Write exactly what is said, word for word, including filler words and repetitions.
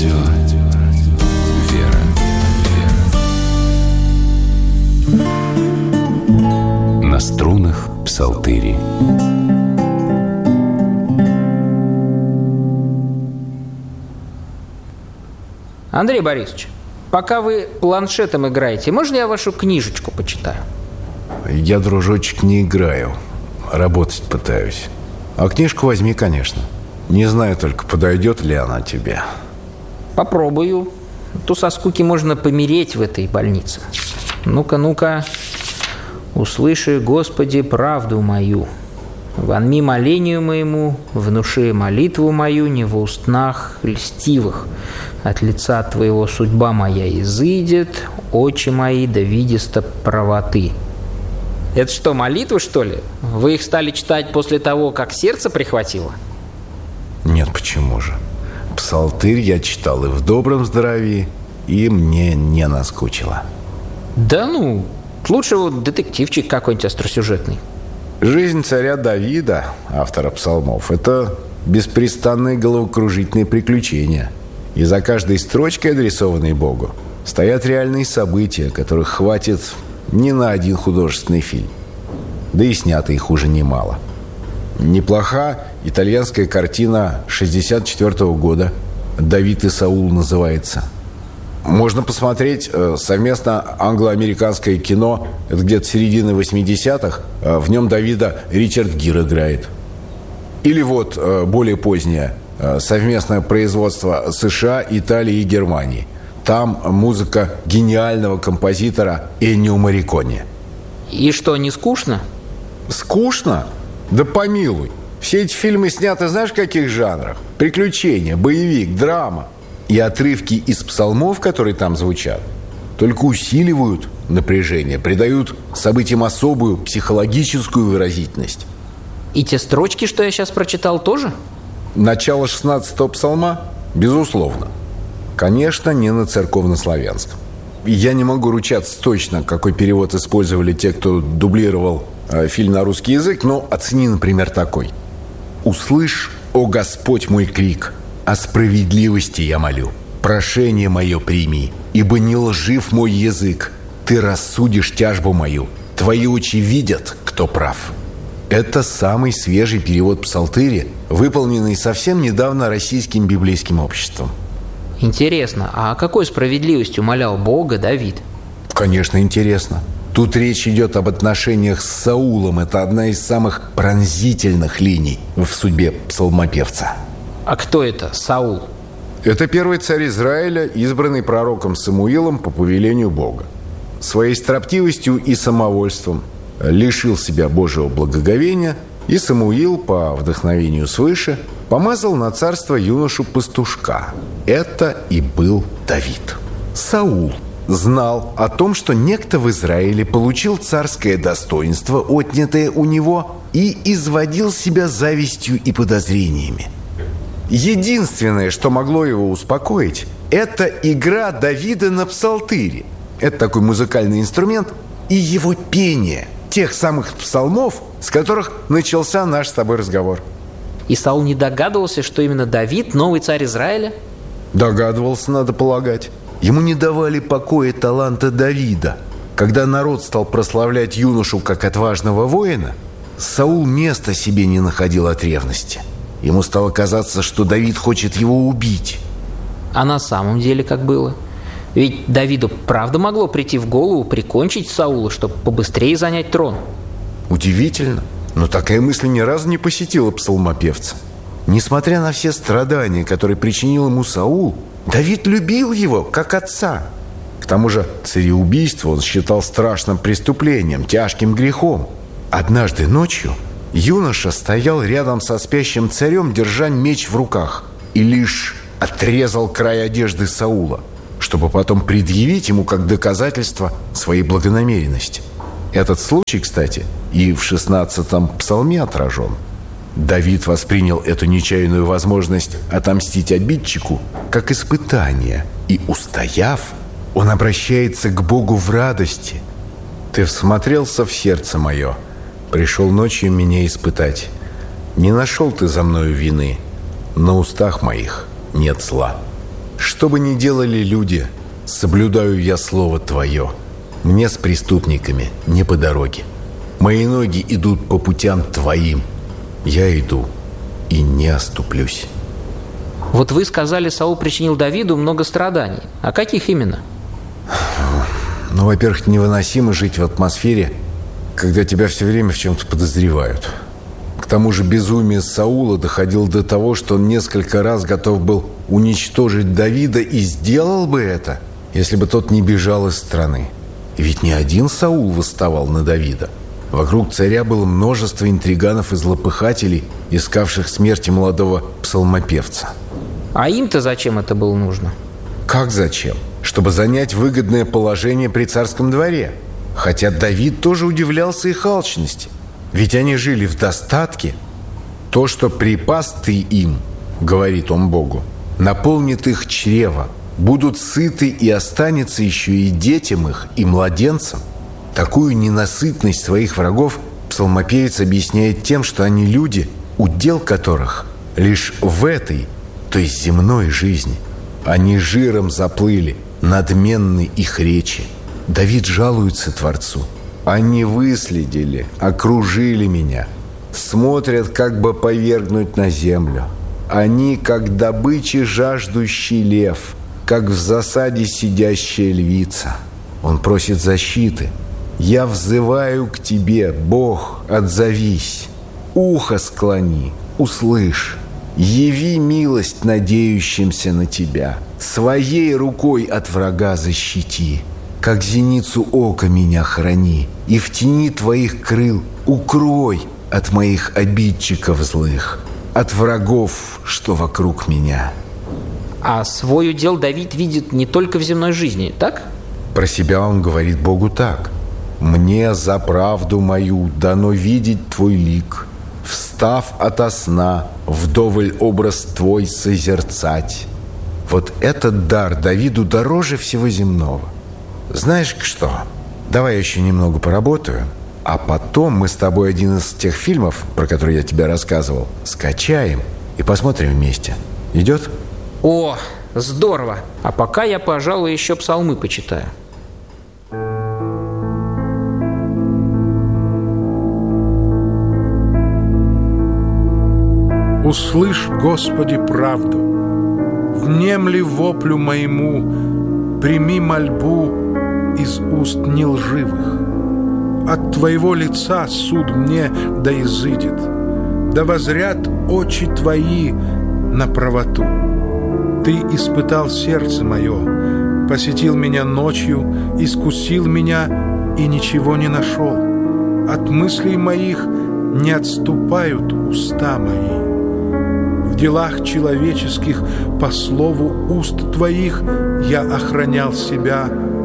Радио «Вера». На струнах псалтыри. Андрей Борисович, пока вы планшетом играете, можно я вашу книжечку почитаю? Я, дружочек, не играю. Работать пытаюсь. А книжку возьми, конечно. Не знаю только, подойдет ли она тебе. Попробую. То со скуки можно помереть в этой больнице. Ну-ка, ну-ка. «Услыши, Господи, правду мою. Вонми молению моему, внуши молитву мою не в устнах льстивых. От лица Твоего судьба моя изыдет, очи мои да видеста правоты». Это что, молитвы, что ли? Вы их стали читать после того, как сердце прихватило? Нет, почему же? Псалтырь я читал и в добром здравии, и мне не наскучило. Да ну, лучше вот детективчик какой-нибудь остросюжетный. Жизнь царя Давида, автора псалмов, это беспрестанные головокружительные приключения. И за каждой строчкой, адресованной Богу, стоят реальные события, которых хватит не на один художественный фильм. Да и снято их уже немало. Неплоха итальянская картина шестьдесят четвёртого года «Давид и Саул» называется. Можно посмотреть э, совместно англо-американское кино. Это где-то середины восьмидесятых. Э, в нем Давида Ричард Гир играет. Или вот э, более позднее э, совместное производство США, Италии и Германии. Там музыка гениального композитора Эннио Морриконе. И что, не скучно? Скучно? Да помилуй. Все эти фильмы сняты знаешь в каких жанрах? Приключения, боевик, драма. И отрывки из псалмов, которые там звучат, только усиливают напряжение, придают событиям особую психологическую выразительность. И те строчки, что я сейчас прочитал, тоже? Начало шестнадцатого псалма? Безусловно. Конечно, не на церковнославянском. Я не могу ручаться точно, какой перевод использовали те, кто дублировал э, фильм на русский язык, но оцени, например, такой. «Услышь, о Господь, мой крик, о справедливости я молю. Прошение мое прими, ибо не лжив мой язык. Ты рассудишь тяжбу мою. Твои очи видят, кто прав». Это самый свежий перевод псалтыри, выполненный совсем недавно Российским библейским обществом. Интересно, а о какой справедливости умолял Бога Давид? Конечно, интересно. Тут речь идет об отношениях с Саулом. Это одна из самых пронзительных линий в судьбе псалмопевца. А кто это, Саул? Это первый царь Израиля, избранный пророком Самуилом по повелению Бога. Своей строптивостью и самовольством лишил себя Божьего благоговения, и Самуил, по вдохновению свыше, помазал на царство юношу-пастушка. Это и был Давид. Саул знал о том, что некто в Израиле получил царское достоинство, отнятое у него, и изводил себя завистью и подозрениями. Единственное, что могло его успокоить, это игра Давида на псалтыре. Это такой музыкальный инструмент, и его пение тех самых псалмов, с которых начался наш с тобой разговор. И Саул не догадывался, что именно Давид – новый царь Израиля? Догадывался, надо полагать. Ему не давали покоя таланта Давида. Когда народ стал прославлять юношу как отважного воина, Саул места себе не находил от ревности. Ему стало казаться, что Давид хочет его убить. А на самом деле как было? Ведь Давиду правда могло прийти в голову прикончить Саула, чтобы побыстрее занять трон. Удивительно, но такая мысль ни разу не посетила псалмопевца. Несмотря на все страдания, которые причинил ему Саул, Давид любил его, как отца. К тому же цареубийство он считал страшным преступлением, тяжким грехом. Однажды ночью юноша стоял рядом со спящим царем, держа меч в руках, и лишь отрезал край одежды Саула, чтобы потом предъявить ему как доказательство своей благонамеренности. Этот случай, кстати, и в шестнадцатом псалме отражен. Давид воспринял эту нечаянную возможность отомстить обидчику как испытание, и, устояв, он обращается к Богу в радости. «Ты всмотрелся в сердце мое, пришел ночью меня испытать. Не нашел ты за мною вины, на устах моих нет зла». Что бы ни делали люди, соблюдаю я слово твое. Мне с преступниками не по дороге. Мои ноги идут по путям твоим. Я иду и не оступлюсь. Вот вы сказали, Саул причинил Давиду много страданий. А каких именно? Ну, во-первых, невыносимо жить в атмосфере, когда тебя все время в чем-то подозревают. К тому же безумие Саула доходило до того, что он несколько раз готов был уничтожить Давида и сделал бы это, если бы тот не бежал из страны. И ведь не один Саул восставал на Давида. Вокруг царя было множество интриганов и злопыхателей, искавших смерти молодого псалмопевца. А им-то зачем это было нужно? Как зачем? Чтобы занять выгодное положение при царском дворе. Хотя Давид тоже удивлялся их алчности. Ведь они жили в достатке. То, что припас ты им, говорит он Богу, наполнит их чрево. Будут сыты, и останется еще и детям их, и младенцам. Такую ненасытность своих врагов псалмопевец объясняет тем, что они люди, удел которых лишь в этой, то есть земной жизни. Они жиром заплыли, надменны их речи. Давид жалуется Творцу. Они выследили, окружили меня, смотрят, как бы повергнуть на землю. Они, как добычи жаждущий лев, как в засаде сидящая львица. Он просит защиты. Я взываю к тебе, Бог, отзовись. Ухо склони, услышь. Яви милость надеющимся на тебя. Своей рукой от врага защити. Как зеницу ока меня храни, и в тени твоих крыл укрой от моих обидчиков злых, от врагов, что вокруг меня. А свой удел Давид видит не только в земной жизни, так? Про себя он говорит Богу так. «Мне за правду мою дано видеть твой лик, встав ото сна, вдоволь образ твой созерцать». Вот этот дар Давиду дороже всего земного. Знаешь что? Давай еще немного поработаю, а потом мы с тобой один из тех фильмов, про которые я тебе рассказывал, скачаем и посмотрим вместе. Идет? О, здорово! А пока я, пожалуй, еще псалмы почитаю. Услышь, Господи, правду, внемли воплю моему, прими мольбу из уст нелживых. От Твоего лица суд мне да изыдет, да возрят очи Твои на правоту. Ты испытал сердце мое, посетил меня ночью, искусил меня и ничего не нашел. От мыслей моих не отступают уста мои. В делах человеческих по слову уст Твоих я охранял себя